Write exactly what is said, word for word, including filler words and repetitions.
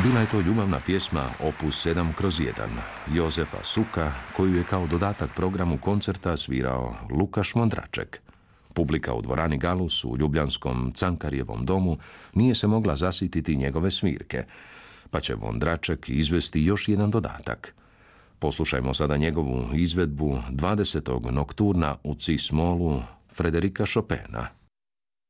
Bila je to ljubavna pjesma opus sedam kroz jedan Jozefa Suka, koju je kao dodatak programu koncerta svirao Lukaš Vondraček. Publika u dvorani Galus u ljubljanskom Cankarjevom domu nije se mogla zasititi njegove svirke, pa će Vondraček izvesti još jedan dodatak. Poslušajmo sada njegovu izvedbu dvadesetog nokturna u cis-molu Frederika Chopina.